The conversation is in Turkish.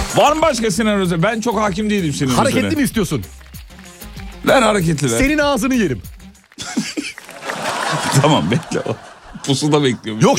Var mı başka senaryosu? Ben çok hakim değilim senin. Hareketli mi istiyorsun? Ver hareketli ver. Senin ağzını yerim. Tamam bekle. Pusuda bekliyorum. Yok